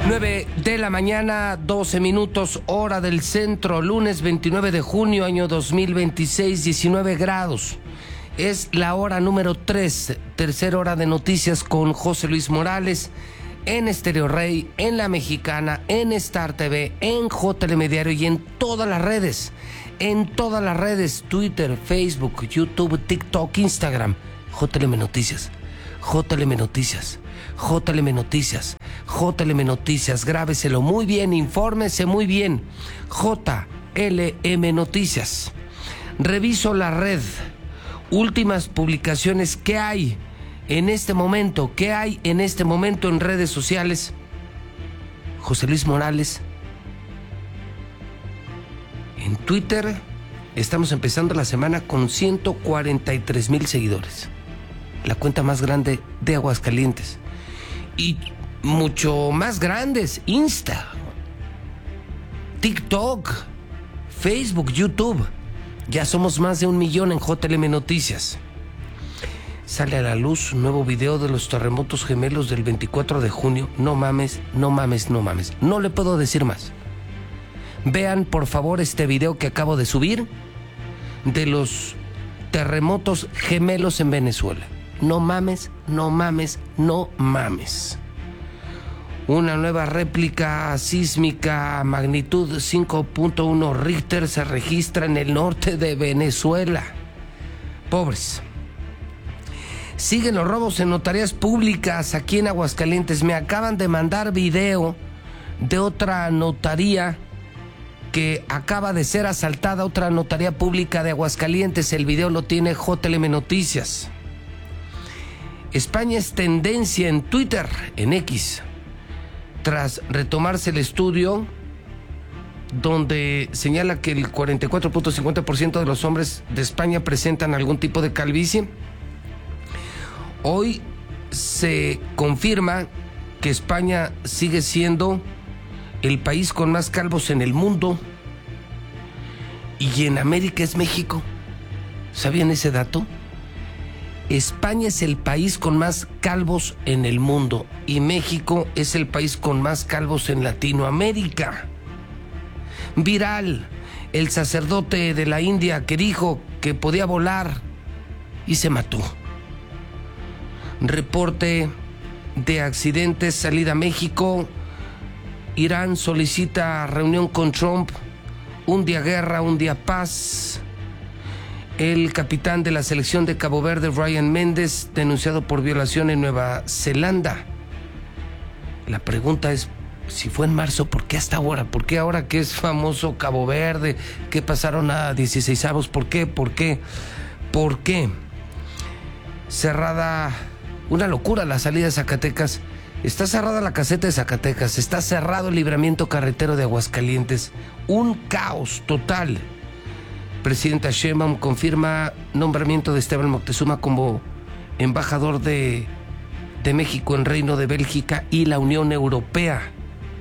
9 de la mañana, 12 minutos, hora del centro, lunes 29 de junio, año 2026, 19 grados. Es la hora número 3, tercera hora de noticias con José Luis Morales, en Estéreo Rey, en La Mexicana, en Star TV, en JLM Diario y en todas las redes. En todas las redes, Twitter, Facebook, YouTube, TikTok, Instagram, JLM Noticias, JLM Noticias, JLM Noticias, JLM Noticias, grábeselo muy bien, infórmese muy bien, JLM Noticias. Reviso la red, últimas publicaciones que hay en este momento, en redes sociales. José Luis Morales. En Twitter estamos empezando la semana con 143,000 seguidores. La cuenta más grande de Aguascalientes. Y mucho más grandes, Insta, TikTok, Facebook, YouTube. Ya somos más de 1 millón en JLM Noticias. Sale a la luz un nuevo video de los terremotos gemelos del 24 de junio. No mames, no mames, no mames. No le puedo decir más. Vean, por favor, este video que acabo de subir de los terremotos gemelos en Venezuela. No mames, no mames, no mames. Una nueva réplica sísmica magnitud 5.1 Richter se registra en el norte de Venezuela. Pobres. Siguen los robos en notarías públicas aquí en Aguascalientes. Me acaban de mandar video de otra notaría que acaba de ser asaltada, otra notaría pública de Aguascalientes. El video lo tiene JLM Noticias. España es tendencia en Twitter, en X, tras retomarse el estudio donde señala que el 44.50% de los hombres de España presentan algún tipo de calvicie. Hoy se confirma que España sigue siendo el país con más calvos en el mundo, y en América es México. ¿Sabían ese dato? España es el país con más calvos en el mundo y México es el país con más calvos en Latinoamérica. Viral, el sacerdote de la India que dijo que podía volar y se mató. Reporte de accidentes, salida a México. Irán solicita reunión con Trump. Un día guerra, un día paz. El capitán de la selección de Cabo Verde, Ryan Méndez, denunciado por violación en Nueva Zelanda. La pregunta es, si fue en marzo, ¿por qué hasta ahora? ¿Por qué ahora que es famoso Cabo Verde? ¿Qué pasaron a 16avos? ¿Por qué? ¿Por qué? ¿Por qué? Cerrada, una locura la salida de Zacatecas. Está cerrada la caseta de Zacatecas, está cerrado el libramiento carretero de Aguascalientes. Un caos total. Presidenta Sheinbaum confirma nombramiento de Esteban Moctezuma como embajador de México en Reino de Bélgica y la Unión Europea.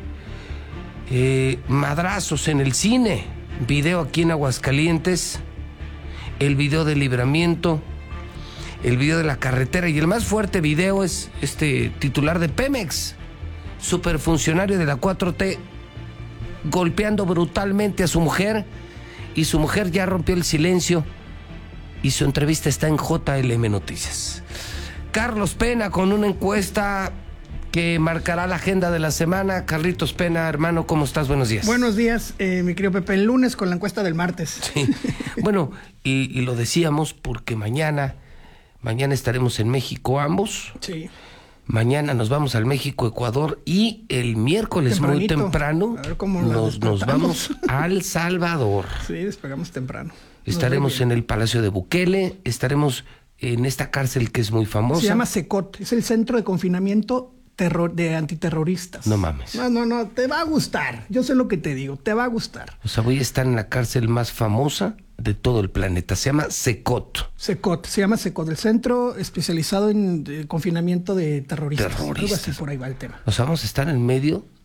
Madrazos en el cine. Video aquí en Aguascalientes. El video del libramiento. El video de la carretera. Y el más fuerte video es este titular de Pemex, superfuncionario de la 4T, golpeando brutalmente a su mujer, y su mujer ya rompió el silencio y su entrevista está en JLM Noticias. Carlos Pena con una encuesta que marcará la agenda de la semana. Carlitos Pena, hermano, ¿cómo estás? Buenos días. Buenos días, mi querido Pepe. El lunes con la encuesta del martes. Sí. Bueno, y lo decíamos porque mañana estaremos en México ambos. Sí. Mañana nos vamos al México-Ecuador y el miércoles Tempranito. Muy temprano A ver cómo nos vamos al Salvador. Sí, despegamos temprano. Estaremos en el Palacio de Bukele, estaremos en esta cárcel que es muy famosa. Se llama SECOT, es el Centro de Confinamiento de Antiterroristas. No mames. No, te va a gustar. Yo sé lo que te digo, te va a gustar. O sea, voy a estar en la cárcel más famosa de todo el planeta. Se llama SECOT. SECOT, se llama SECOT, el Centro Especializado en Confinamiento de Terroristas. Algo así, por ahí va el tema. O sea, vamos a estar en medio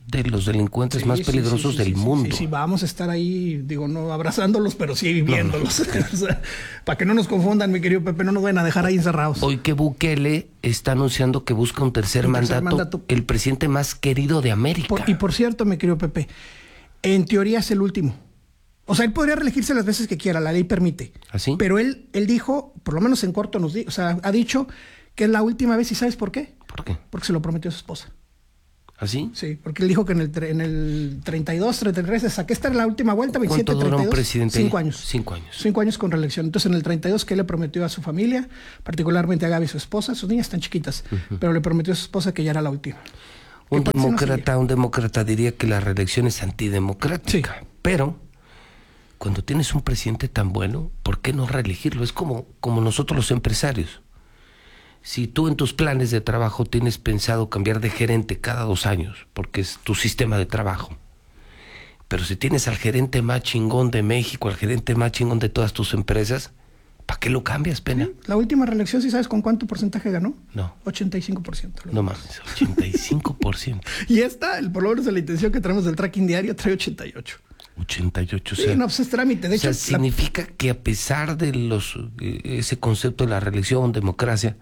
de los delincuentes más peligrosos del mundo. Sí, vamos a estar ahí, digo, no abrazándolos, pero sí viéndolos. O sea, para que no nos confundan, mi querido Pepe, no nos vayan a dejar ahí encerrados. Hoy que Bukele está anunciando que busca un tercer mandato, el presidente más querido de América. Y por cierto, mi querido Pepe, en teoría es el último. O sea, él podría reelegirse las veces que quiera, la ley permite. ¿Así? Pero él dijo, por lo menos en corto nos dijo, o sea, ha dicho que es la última vez. ¿Y sabes por qué? ¿Por qué? Porque se lo prometió a su esposa. ¿Así? Sí, porque él dijo que en el 32, 33, hasta que esta era la última vuelta, 27, ¿Cuánto dura 32, un presidente? 5 años. 5 años. 5 años con reelección. Entonces, en el 32, que él le prometió a su familia, particularmente a Gaby, su esposa, sus niñas están chiquitas, pero le prometió a su esposa que ya era la última. Un demócrata diría que la reelección es antidemocrática. Sí. Pero, cuando tienes un presidente tan bueno, ¿por qué no reelegirlo? Es como nosotros los empresarios. Si tú en tus planes de trabajo tienes pensado cambiar de gerente cada 2 años, porque es tu sistema de trabajo, pero si tienes al gerente más chingón de México, al gerente más chingón de todas tus empresas, ¿para qué lo cambias, Pena? Sí, la última reelección, ¿sí sabes con cuánto porcentaje ganó? No. 85%. No mames, 85%. Y por lo menos la intención que traemos del tracking diario trae 88. 88, sí, no, pues es trámite. De hecho, significa que a pesar de ese concepto de la reelección, democracia,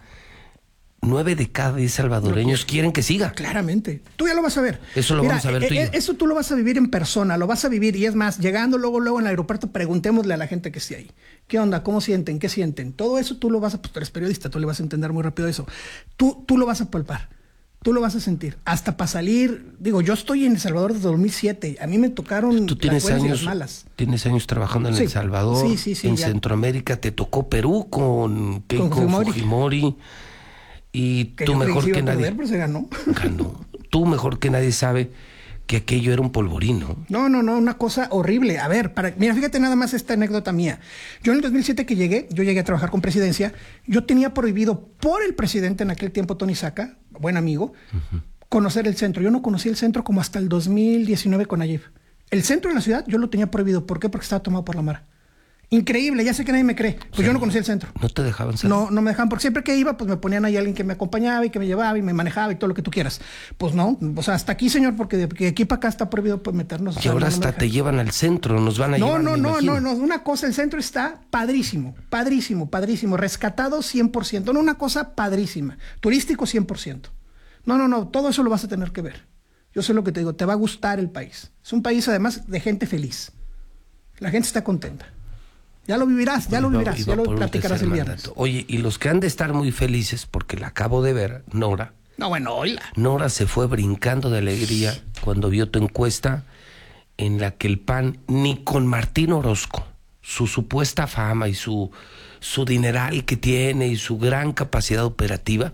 9 de cada 10 salvadoreños quieren que siga. Claramente. Tú ya lo vas a ver. Eso lo vamos a ver tú y yo. Eso tú lo vas a vivir en persona, lo vas a vivir. Y es más, llegando luego en el aeropuerto, preguntémosle a la gente que esté ahí. ¿Qué onda? ¿Cómo sienten? ¿Qué sienten? Todo eso tú lo vas a... Pues tú eres periodista, tú le vas a entender muy rápido eso. Tú lo vas a palpar. Tú lo vas a sentir. Hasta para salir... Digo, yo estoy en El Salvador desde 2007. A mí me tocaron las buenas y las malas. Tienes años trabajando en El Salvador, en Centroamérica. Te tocó Perú con Keiko Fujimori. Y que tú mejor que nadie... Perder, pero se ganó. Ganó. Tú mejor que nadie sabe que aquello era un polvorín, ¿no? No, una cosa horrible. A ver, mira, fíjate nada más esta anécdota mía. Yo en el 2007 que llegué a trabajar con Presidencia, yo tenía prohibido por el presidente en aquel tiempo, Tony Saca, buen amigo, conocer el centro. Yo no conocí el centro como hasta el 2019 con Nayib. El centro de la ciudad yo lo tenía prohibido. ¿Por qué? Porque estaba tomado por la Mara. Increíble, ya sé que nadie me cree. Pues yo no conocía el centro. ¿No te dejaban salir? No me dejaban, porque siempre que iba, pues me ponían ahí alguien que me acompañaba y que me llevaba y me manejaba y todo lo que tú quieras. Pues no, o sea, hasta aquí, señor, porque de aquí para acá está prohibido pues, meternos. Y ahora hasta te llevan al centro, nos van a llevar. No, una cosa, el centro está padrísimo, rescatado 100%, no, una cosa padrísima, turístico 100%. No, todo eso lo vas a tener que ver. Yo sé lo que te digo, te va a gustar el país. Es un país además de gente feliz. La gente está contenta. Ya lo vivirás, ya lo platicarás el viernes. Oye, y los que han de estar muy felices, porque la acabo de ver, Nora. No, bueno, oíla. Nora se fue brincando de alegría cuando vio tu encuesta en la que el PAN, ni con Martín Orozco, su supuesta fama y su dineral que tiene y su gran capacidad operativa,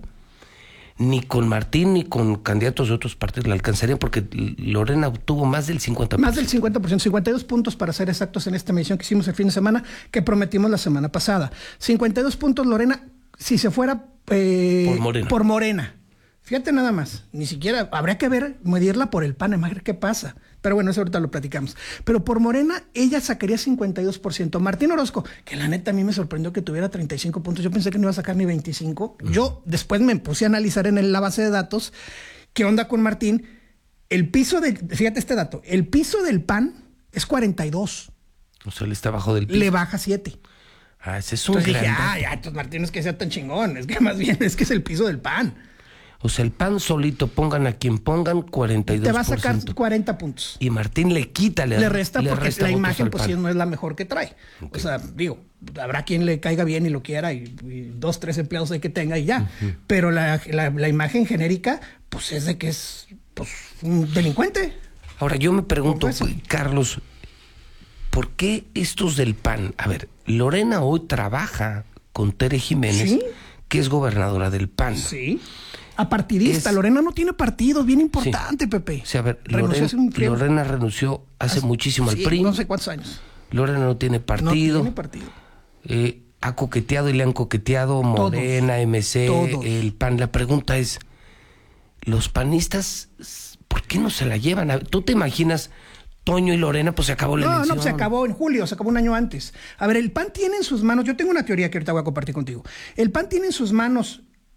ni con Martín ni con candidatos de otros partidos le alcanzarían, porque Lorena obtuvo más del 50%. Más del 50%, 52 puntos para ser exactos en esta medición que hicimos el fin de semana, que prometimos la semana pasada. 52 puntos Lorena, si se fuera por Morena. Fíjate nada más, ni siquiera, habría que medirla por el PAN, a ver qué pasa. Pero bueno, eso ahorita lo platicamos. Pero por Morena, ella sacaría 52%. Martín Orozco, que la neta a mí me sorprendió que tuviera 35 puntos. Yo pensé que no iba a sacar ni 25. Yo después me puse a analizar en la base de datos qué onda con Martín. Fíjate este dato, el piso del PAN es 42. O sea, él está abajo del piso. Le baja 7. Ese es un Entonces gran dije, entonces Martín no es que sea tan chingón, es que más bien es que es el piso del PAN. O sea, el PAN solito, pongan a quien pongan, 42%. Te va a sacar 40 puntos. Y Martín le quita, le resta porque la imagen pues sí no es la mejor que trae. Okay. O sea, digo, habrá quien le caiga bien y lo quiera y 2, 3 empleados hay que tenga y ya. Pero la imagen genérica pues es de que es pues un delincuente. Ahora, yo me pregunto, Carlos, ¿por qué estos del PAN? A ver, Lorena hoy trabaja con Tere Jiménez, ¿sí?, que es gobernadora del PAN. Sí. Apartidista. Lorena no tiene partido, bien importante, sí. Pepe. O sea, a ver, Lorena renunció hace muchísimo al PRI. No sé cuántos años. Lorena no tiene partido. No tiene partido. Ha coqueteado y le han coqueteado Morena, todos, MC, todos. El PAN. La pregunta es, ¿los panistas por qué no se la llevan? ¿Tú te imaginas Toño y Lorena? Pues se acabó la elección. No, se acabó en julio, se acabó un año antes. A ver, el PAN tiene en sus manos, yo tengo una teoría que ahorita voy a compartir contigo. El PAN tiene en sus manos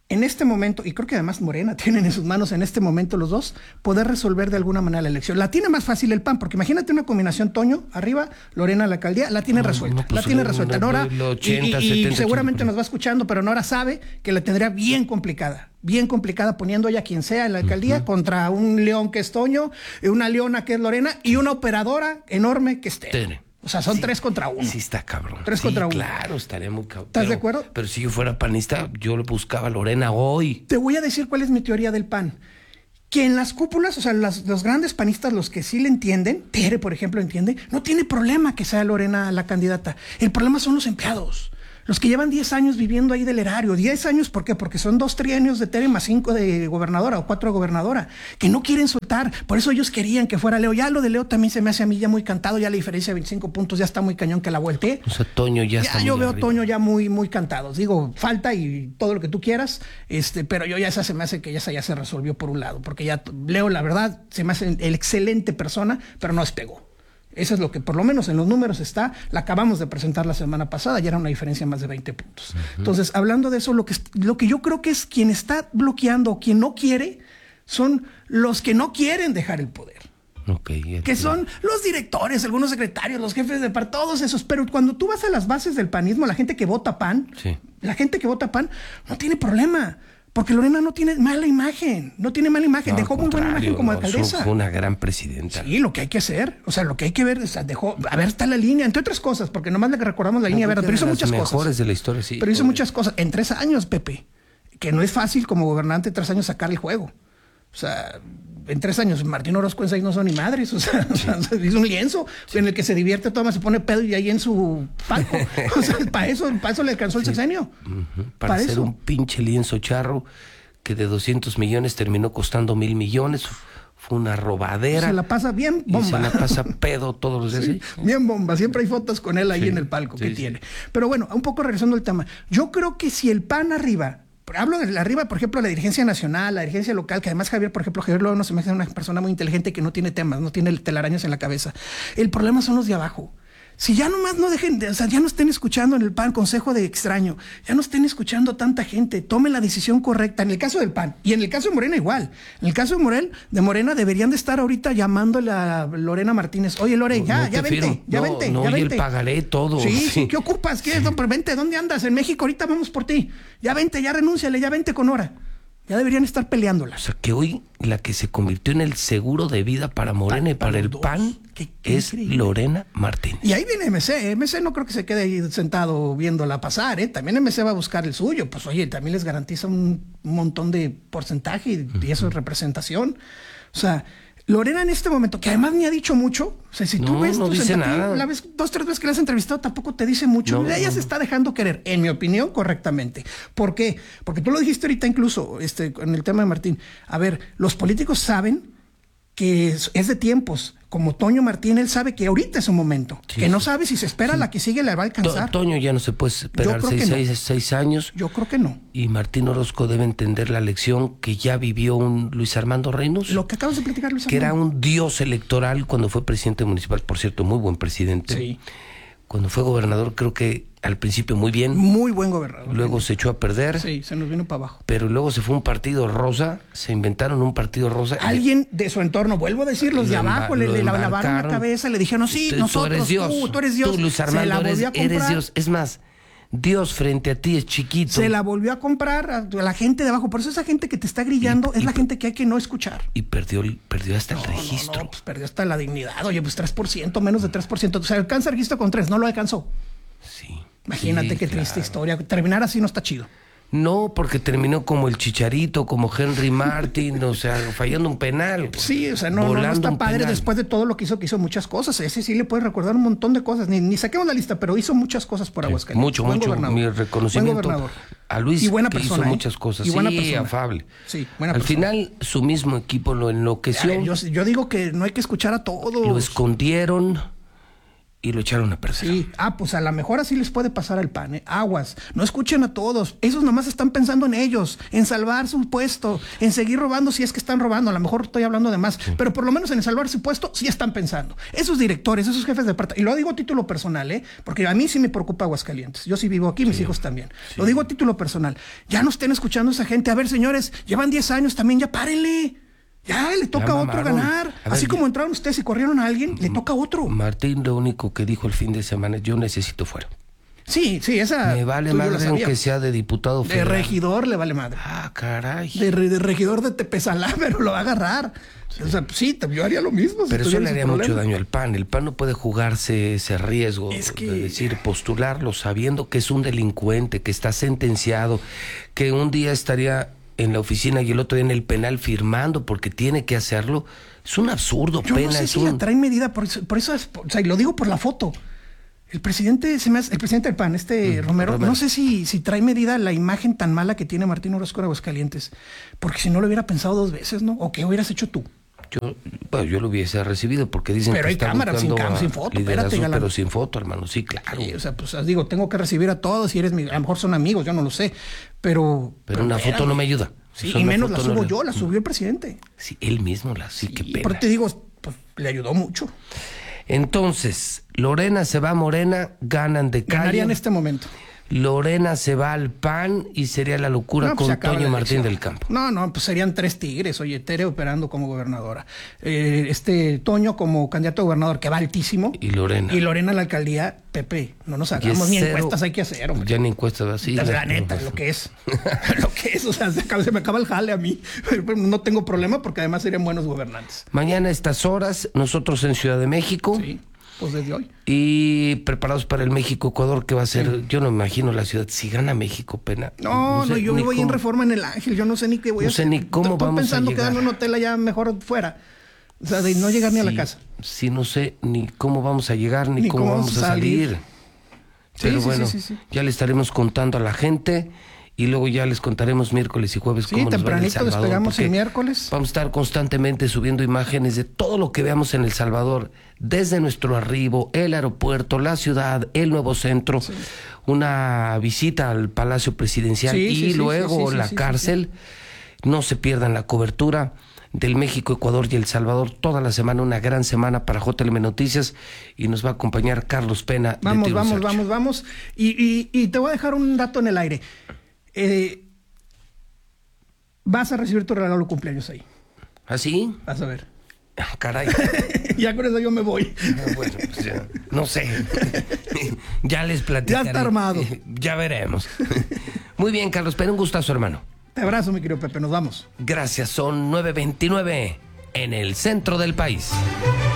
en este momento, y creo que además Morena tienen en sus manos en este momento los dos, poder resolver de alguna manera la elección. La tiene más fácil el PAN, porque imagínate una combinación Toño arriba, Lorena a la alcaldía, la tiene resuelta. La tiene resuelta. Nora, 80, y 70, seguramente nos va escuchando, pero Nora sabe que la tendría bien complicada poniendo ya quien sea en la alcaldía contra un león que es Toño, una leona que es Lorena y una operadora enorme que es Tere. O sea, son 3 contra 1. Sí, está cabrón. 3 contra 1. Claro, estaría muy cabrón. ¿Estás de acuerdo? Pero si yo fuera panista, yo le buscaba a Lorena hoy. Te voy a decir cuál es mi teoría del PAN. Que en las cúpulas, o sea, los grandes panistas, los que sí le entienden, Tere, por ejemplo, entiende, no tiene problema que sea Lorena la candidata. El problema son los empleados. Los que llevan 10 años viviendo ahí del erario. 10 años, ¿por qué? Porque son 2 trienios de Tere más 5 de gobernadora o 4 de gobernadora, que no quieren soltar. Por eso ellos querían que fuera Leo. Ya lo de Leo también se me hace a mí ya muy cantado. Ya la diferencia de 25 puntos ya está muy cañón que la voltee. O sea, Toño ya está yo muy veo arriba. Toño ya muy, muy cantado. Digo, falta y todo lo que tú quieras, pero yo ya esa se me hace que esa ya se resolvió por un lado. Porque ya Leo, la verdad, se me hace el excelente persona, pero no despegó. Eso es lo que por lo menos en los números está. La acabamos de presentar la semana pasada y era una diferencia de más de 20 puntos. Entonces, hablando de eso, lo que yo creo que es quien está bloqueando o quien no quiere son los que no quieren dejar el poder. Que son los directores, algunos secretarios, los jefes de par, todos esos. Pero cuando tú vas a las bases del panismo, la gente que vota PAN, no tiene problema. Porque Lorena no tiene mala imagen, dejó muy buena imagen como alcaldesa. Fue una gran presidenta. Sí, lo que hay que hacer, o sea, lo que hay que ver, está la línea, entre otras cosas, porque nomás le recordamos la línea verde, pero hizo muchas cosas. Mejores de la historia, sí. Pero hizo muchas cosas, en 3 años, Pepe, que no es fácil como gobernante 3 años sacar el juego. O sea, en 3 años, Martín Orozco en 6 no son ni madres, o sea, hizo un lienzo en el que se divierte, toma, se pone pedo y ahí en su palco. O sea, para eso le alcanzó el sexenio. Para hacer un pinche lienzo charro que de 200 millones terminó costando 1,000 millones. Fue una robadera. Se la pasa bien bomba. Y se la pasa pedo todos los días. Sí, bien bomba. Siempre hay fotos con él ahí en el palco que tiene. Pero bueno, un poco regresando al tema. Yo creo que si el PAN arriba, hablo de arriba, por ejemplo, la dirigencia nacional, la dirigencia local, que además Javier luego no se me hace una persona muy inteligente que no tiene temas, no tiene telarañas en la cabeza. El problema son los de abajo. Si ya nomás no dejen, ya no estén escuchando en el PAN consejo de extraño, ya no estén escuchando tanta gente, tomen la decisión correcta. En el caso del PAN y en el caso de Morena igual. En el caso de Morena deberían de estar ahorita llamándole a Lorena Martínez. Oye, Lore, ya vente. Y el pagaré todo. Sí, ¿qué ocupas? ¿Qué? No, pero vente, ¿dónde andas? En México, ahorita vamos por ti. Ya vente, ya renúnciale, ya vente con hora. Ya deberían estar peleándola. O sea, que hoy la que se convirtió en el seguro de vida para Morena y para el PAN es Lorena Martínez. Y ahí viene MC. MC no creo que se quede ahí sentado viéndola pasar, ¿eh? También MC va a buscar el suyo. Pues oye, también les garantiza un montón de porcentaje y eso es representación. O sea, Lorena en este momento, que además ni ha dicho mucho, o sea, si tú ves, no dice nada. La ves 2, 3 veces que la has entrevistado, tampoco te dice mucho. Ella se está dejando querer, en mi opinión, correctamente. ¿Por qué? Porque tú lo dijiste ahorita incluso, en el tema de Martín. A ver, los políticos saben que es de tiempos. Como Toño Martín, él sabe que ahorita es un momento. Sí, que no sabe si se espera la que sigue le va a alcanzar. Toño ya no se puede esperar 6 años. Yo creo que no. Y Martín Orozco debe entender la lección que ya vivió un Luis Armando Reynolds. Lo que acabas de platicar, Luis Armando. Que era un dios electoral cuando fue presidente municipal. Por cierto, muy buen presidente. Sí. Cuando fue gobernador, creo que al principio muy bien. Muy buen gobernador. Luego se echó a perder. Sí, se nos vino para abajo. Pero luego se fue un partido rosa, se inventaron un partido rosa. Alguien de su entorno, vuelvo a decir, los de abajo, le lavaron la cabeza, le dijeron, sí, nosotros, tú eres Dios. Tú, Luis Armando, eres Dios. Es más, Dios frente a ti es chiquito. Se la volvió a comprar a la gente de abajo. Por eso esa gente que te está grillando es la gente que hay que no escuchar. Y perdió hasta el registro. No, pues perdió hasta la dignidad. Oye, pues 3%, menos de 3%. O sea, alcanza el registro con 3, no lo alcanzó. Sí. Imagínate qué triste historia. Terminar así no está chido. No, porque terminó como el Chicharito, como Henry Martin, o sea, fallando un penal. Sí, o sea, no está padre después de todo lo que hizo muchas cosas. Ese sí le puede recordar un montón de cosas. Ni saquemos la lista, pero hizo muchas cosas por Aguascalientes. Mucho. Mi reconocimiento a Luis, y buena que persona, hizo muchas cosas. Y buena sí, persona. Afable. Sí, buena Al persona. final, su mismo equipo lo enloqueció. Yo digo que no hay que escuchar a todos. Lo escondieron y lo echaron a perder. Sí, pues a lo mejor así les puede pasar al PAN, ¿eh? Aguas, no escuchen a todos, esos nomás están pensando en ellos, en salvar su puesto, en seguir robando si es que están robando, a lo mejor estoy hablando de más, pero por lo menos en salvar su puesto sí están pensando. Esos directores, esos jefes de departamento, y lo digo a título personal, porque a mí sí me preocupa Aguascalientes, yo sí vivo aquí, mis hijos también, lo digo a título personal, ya no estén escuchando a esa gente, a ver señores, llevan 10 años también, ya párenle. Ya le toca a otro ganar. Así como entraron ustedes y corrieron a alguien, le toca a otro. Martín lo único que dijo el fin de semana es: yo necesito fuero. Sí, esa. Me vale madre aunque sea de diputado federal. De regidor le vale madre. Caray. De regidor de Tepezalá, pero lo va a agarrar. Sí. O sea, sí, yo haría lo mismo. Pero eso le haría mucho daño al PAN. El PAN no puede jugarse ese riesgo de decir, postularlo sabiendo que es un delincuente, que está sentenciado, que un día estaría en la oficina y el otro día en el penal firmando porque tiene que hacerlo. Es un absurdo. Yo no sé si la traen medida, por eso o sea, y lo digo por la foto. El presidente del PAN, Romero, no sé si trae medida la imagen tan mala que tiene Martín Orozco en Aguascalientes, porque si no lo hubiera pensado 2 veces, ¿no? ¿O qué hubieras hecho tú? Yo lo hubiese recibido porque dicen pero que hay cámaras sin foto, espérate, galán. Pero sin foto, hermano, sí, claro. Sí, o sea, pues digo, tengo que recibir a todos y a lo mejor son amigos, yo no lo sé, pero una foto no me ayuda. Sí, y menos la subo yo, la subió el presidente. Sí, él mismo qué pena. Pero te digo, pues le ayudó mucho. Entonces, Lorena se va a Morena, ganan de calle. Ganaría en este momento. Lorena se va al PAN y sería la locura con Toño Martín del Campo. No, pues serían 3 tigres. Oye, Tere operando como gobernadora. Toño como candidato a gobernador, que va altísimo. Y Lorena. Y Lorena a la alcaldía, Pepe. No nos hagamos ni encuestas, hay que hacer, hombre. Ya ni encuestas así. La neta, es lo que es. Lo que es, o sea, se me acaba el jale a mí. No tengo problema porque además serían buenos gobernantes. Mañana a estas horas, nosotros en Ciudad de México. Sí. Pues desde hoy. Y preparados para el México-Ecuador, que va a ser, yo no me imagino la ciudad, si gana México, pena. No, yo me voy en Reforma en el Ángel, yo no sé ni qué voy a hacer. No sé ni cómo vamos a llegar. Estoy pensando quedarme en un hotel allá mejor fuera, o sea, de no llegar ni a la casa. Sí, no sé ni cómo vamos a llegar, ni cómo vamos a salir. Pero bueno, ya le estaremos contando a la gente. Y luego ya les contaremos miércoles y jueves cómo nos va en El Salvador. Despegamos el miércoles. Vamos a estar constantemente subiendo imágenes de todo lo que veamos en El Salvador, desde nuestro arribo, el aeropuerto, la ciudad, el nuevo centro, una visita al Palacio Presidencial y luego la cárcel. No se pierdan la cobertura del México, Ecuador y El Salvador toda la semana, una gran semana para JLM Noticias, y nos va a acompañar Carlos Pena. Vamos. Y te voy a dejar un dato en el aire. Vas a recibir tu regalo de cumpleaños ahí. ¿Ah, sí? Vas a ver. Caray. Ya con eso yo me voy. Bueno, pues ya, no sé. Ya les platicaré. Ya está armado. Ya veremos. Muy bien, Carlos, pero un gustazo, hermano. Te abrazo, mi querido Pepe, nos vamos. Gracias, son 9:29 en el centro del país.